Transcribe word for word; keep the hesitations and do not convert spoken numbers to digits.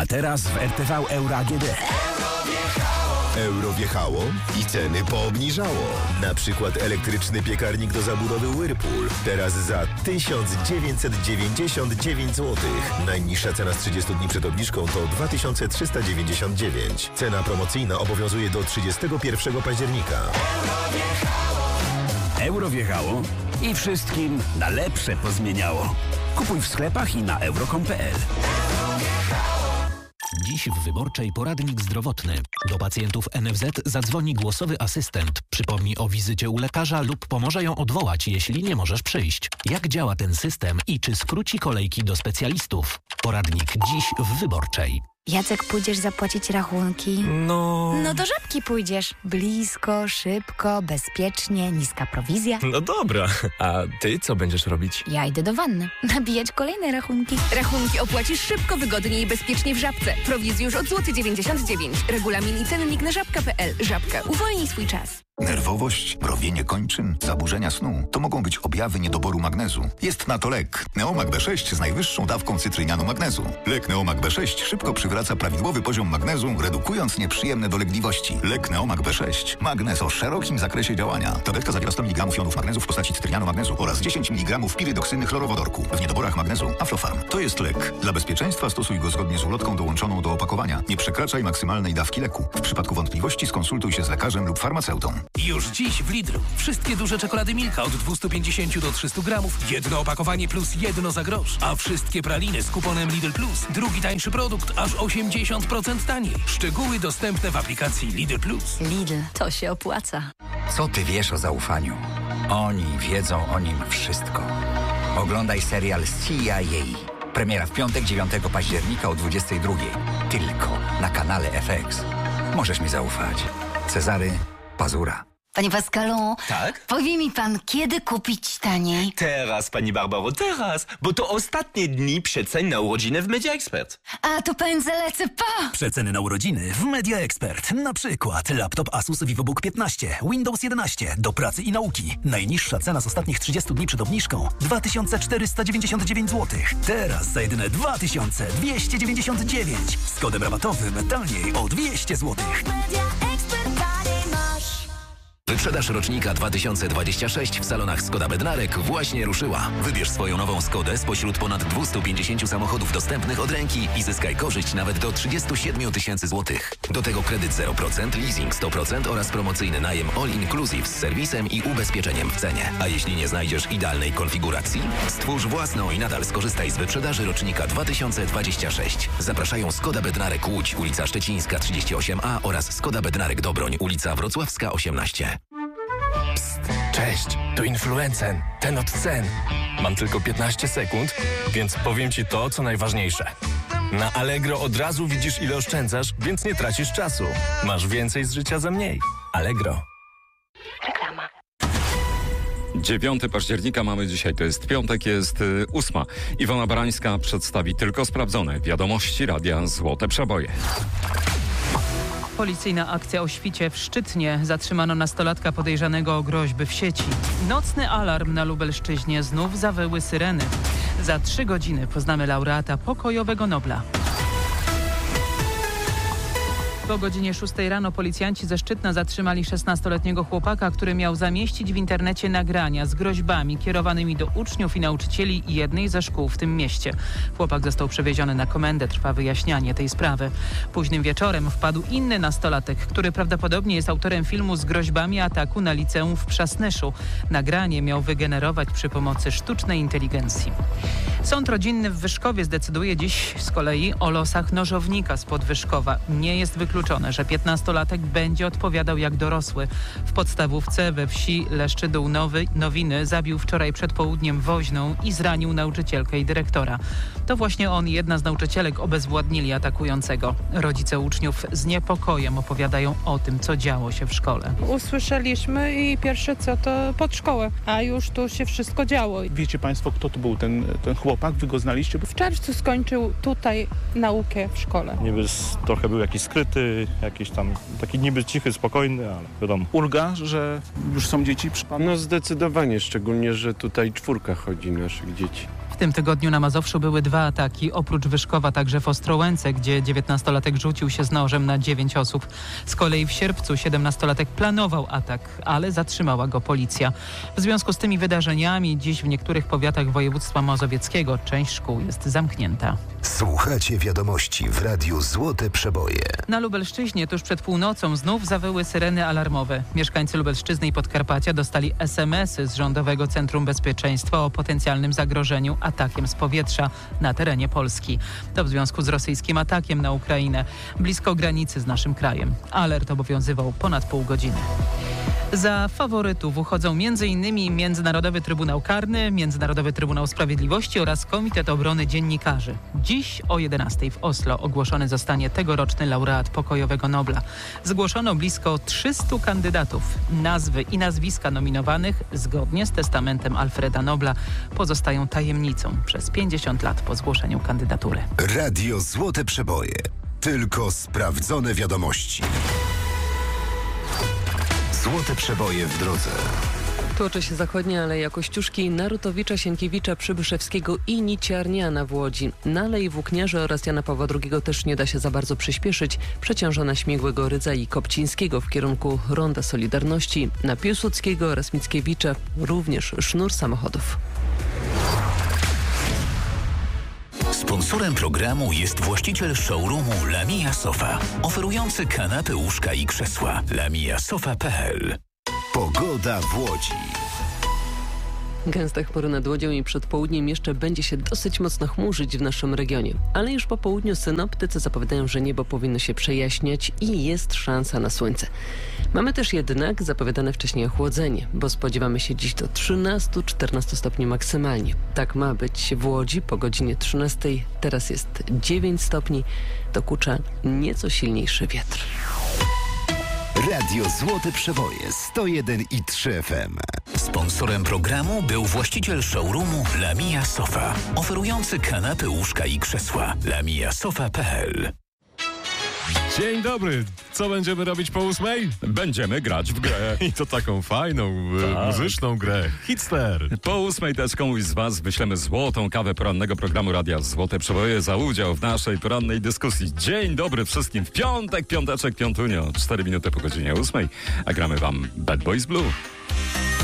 A teraz w R T V Euro A G D. Euro wjechało i ceny poobniżało. Na przykład elektryczny piekarnik do zabudowy Whirlpool. Teraz za tysiąc dziewięćset dziewięćdziesiąt dziewięć złotych. Najniższa cena z trzydziestu dni przed obniżką to dwa tysiące trzysta dziewięćdziesiąt dziewięć. Cena promocyjna obowiązuje do trzydziestego pierwszego października. Euro wjechało i wszystkim na lepsze pozmieniało. Kupuj w sklepach i na euro kropka com kropka p l. Dziś w Wyborczej poradnik zdrowotny. Do pacjentów N F Z zadzwoni głosowy asystent. Przypomni o wizycie u lekarza lub pomoże ją odwołać, jeśli nie możesz przyjść. Jak działa ten system i czy skróci kolejki do specjalistów? Poradnik dziś w Wyborczej. Jacek, pójdziesz zapłacić rachunki? No... No do Żabki pójdziesz. Blisko, szybko, bezpiecznie, niska prowizja. No dobra, a ty co będziesz robić? Ja idę do wanny. Nabijać kolejne rachunki. Rachunki opłacisz szybko, wygodnie i bezpiecznie w Żabce. Prowizji już od złoty dziewięćdziesiąt dziewięć. Regulamin i cennik na żabka kropka p l. Żabka. Uwolnij swój czas. Nerwowość, mrowienie kończyn, zaburzenia snu to mogą być objawy niedoboru magnezu. Jest na to lek. Neomag B sześć z najwyższą dawką cytrynianu magnezu. Lek Neomag B sześć szybko przywraca prawidłowy poziom magnezu, redukując nieprzyjemne dolegliwości. Lek Neomag B sześć. Magnez o szerokim zakresie działania. Tabletka zawiera sto miligramów jonów magnezu w postaci cytrynianu magnezu oraz dziesięć miligramów pirydoksyny chlorowodorku. W niedoborach magnezu Aflofarm. To jest lek. Dla bezpieczeństwa stosuj go zgodnie z ulotką dołączoną do opakowania. Nie przekraczaj maksymalnej dawki leku. W przypadku wątpliwości skonsultuj się z lekarzem lub farmaceutą. Już dziś w Lidlu. Wszystkie duże czekolady Milka od dwieście pięćdziesiąt do trzystu gramów. Jedno opakowanie plus jedno za grosz. A wszystkie praliny z kuponem Lidl Plus. Drugi tańszy produkt aż osiemdziesiąt procent taniej. Szczegóły dostępne w aplikacji Lidl Plus. Lidl, to się opłaca. Co ty wiesz o zaufaniu? Oni wiedzą o nim wszystko. Oglądaj serial C I A. Premiera w piątek, dziewiątego października o dwudziestej drugiej. Tylko na kanale F X. Możesz mi zaufać. Cezary Pazura. Panie Pascalu, tak? Powie mi pan, kiedy kupić taniej? Teraz, pani Barbaro, teraz, bo to ostatnie dni przecen na urodziny w Media Expert. A to pędzę lecę, pa! Przeceny na urodziny w Media Expert. Na przykład laptop Asus VivoBook piętnaście, Windows jedenaście, do pracy i nauki. Najniższa cena z ostatnich trzydziestu dni przed obniżką dwa tysiące czterysta dziewięćdziesiąt dziewięć złotych. Teraz za jedyne dwa tysiące dwieście dziewięćdziesiąt dziewięć. Z kodem rabatowym taniej o dwieście złotych. Wyprzedaż rocznika dwa tysiące dwudziestego szóstego w salonach Skoda Bednarek właśnie ruszyła. Wybierz swoją nową Skodę spośród ponad dwieście pięćdziesiąt samochodów dostępnych od ręki i zyskaj korzyść nawet do trzydziestu siedmiu tysięcy złotych. Do tego kredyt zero procent, leasing sto procent oraz promocyjny najem all inclusive z serwisem i ubezpieczeniem w cenie. A jeśli nie znajdziesz idealnej konfiguracji, stwórz własną i nadal skorzystaj z wyprzedaży rocznika dwa tysiące dwudziestego szóstego. Zapraszają Skoda Bednarek Łódź, ulica Szczecińska trzydzieści osiem A oraz Skoda Bednarek Dobroń, ulica Wrocławska osiemnaście. Psst, cześć, tu Influencen, ten od cen. Mam tylko piętnaście sekund, więc powiem ci to, co najważniejsze. Na Allegro od razu widzisz, ile oszczędzasz, więc nie tracisz czasu. Masz więcej z życia za mniej. Allegro. Reklama. dziewiątego października mamy dzisiaj, to jest piątek, jest y, ósma. Iwona Barańska przedstawi tylko sprawdzone wiadomości Radia Złote Przeboje. Policyjna akcja o świcie w Szczytnie. Zatrzymano nastolatka podejrzanego o groźby w sieci. Nocny alarm na Lubelszczyźnie. Znów zawyły syreny. Za trzy godziny poznamy laureata pokojowego Nobla. Po godzinie szóstej rano policjanci ze Szczytna zatrzymali szesnastoletniego chłopaka, który miał zamieścić w internecie nagrania z groźbami kierowanymi do uczniów i nauczycieli jednej ze szkół w tym mieście. Chłopak został przewieziony na komendę. Trwa wyjaśnianie tej sprawy. Późnym wieczorem wpadł inny nastolatek, który prawdopodobnie jest autorem filmu z groźbami ataku na liceum w Przasnyszu. Nagranie miał wygenerować przy pomocy sztucznej inteligencji. Sąd rodzinny w Wyszkowie zdecyduje dziś z kolei o losach nożownika spod Wyszkowa. Nie jest wykluczone, że piętnastolatek będzie odpowiadał jak dorosły. W podstawówce we wsi Leszczydół Nowy, Nowiny zabił wczoraj przed południem woźną i zranił nauczycielkę i dyrektora. To właśnie on i jedna z nauczycielek obezwładnili atakującego. Rodzice uczniów z niepokojem opowiadają o tym, co działo się w szkole. Usłyszeliśmy i pierwsze co to pod szkołę, a już tu się wszystko działo. Wiecie państwo, kto to był ten, ten chłopak? Wy go znaliście? W czerwcu skończył tutaj naukę w szkole. Niby trochę był jakiś skryty, jakiś tam taki niby cichy, spokojny, ale wiadomo. Ulga, że już są dzieci przy panu? No zdecydowanie, szczególnie, że tutaj czwórka chodzi naszych dzieci. W tym tygodniu na Mazowszu były dwa ataki, oprócz Wyszkowa także w Ostrołęce, gdzie dziewiętnastolatek rzucił się z nożem na dziewięć osób. Z kolei w Sierpcu siedemnastolatek planował atak, ale zatrzymała go policja. W związku z tymi wydarzeniami dziś w niektórych powiatach województwa mazowieckiego część szkół jest zamknięta. Słuchacie wiadomości w Radiu Złote Przeboje. Na Lubelszczyźnie tuż przed północą znów zawyły syreny alarmowe. Mieszkańcy Lubelszczyzny i Podkarpacia dostali es em esy z Rządowego Centrum Bezpieczeństwa o potencjalnym zagrożeniu atakiem z powietrza na terenie Polski. To w związku z rosyjskim atakiem na Ukrainę blisko granicy z naszym krajem. Alert obowiązywał ponad pół godziny. Za faworytów uchodzą m.in. Międzynarodowy Trybunał Karny, Międzynarodowy Trybunał Sprawiedliwości oraz Komitet Obrony Dziennikarzy. Dziś o jedenastej w Oslo ogłoszony zostanie tegoroczny laureat Pokojowego Nobla. Zgłoszono blisko trzystu kandydatów. Nazwy i nazwiska nominowanych, zgodnie z testamentem Alfreda Nobla, pozostają tajemnicą przez pięćdziesiąt lat po zgłoszeniu kandydatury. Radio Złote Przeboje. Tylko sprawdzone wiadomości. Złote Przeboje w drodze. Toczy się zachodnia Aleja Kościuszki, Narutowicza, Sienkiewicza, Przybyszewskiego i Niciarniana w Łodzi. Na Alei Włókniarzy oraz Jana Pawła drugiego też nie da się za bardzo przyspieszyć. Przeciążona Śmigłego Rydza i Kopcińskiego w kierunku Ronda Solidarności. Na Piłsudskiego oraz Mickiewicza również sznur samochodów. Sponsorem programu jest właściciel showroomu Lamia Sofa, oferujący kanapy, łóżka i krzesła. lamia sofa kropka p l. Pogoda w Łodzi. Gęste chmury nad Łodzią i przed południem jeszcze będzie się dosyć mocno chmurzyć w naszym regionie. Ale już po południu synoptycy zapowiadają, że niebo powinno się przejaśniać i jest szansa na słońce. Mamy też jednak zapowiadane wcześniej ochłodzenie, bo spodziewamy się dziś do trzynastu do czternastu stopni maksymalnie. Tak ma być w Łodzi po godzinie trzynastej. Teraz jest dziewięć stopni. Dokucza nieco silniejszy wiatr. Radio Złote Przeboje sto jeden i trzy F M. Sponsorem programu był właściciel showroomu Lamia Sofa, oferujący kanapy, łóżka i krzesła. lamia sofa kropka p l. Dzień dobry. Co będziemy robić po ósmej? Będziemy grać w grę. I to taką fajną, tak. muzyczną grę. Hitster. Po ósmej też komuś z was wyślemy złotą kawę porannego programu Radia Złote Przeboje za udział w naszej porannej dyskusji. Dzień dobry wszystkim. W piątek, piąteczek, piątunio. Cztery minuty po godzinie ósmej. A gramy wam Bad Boys Blue.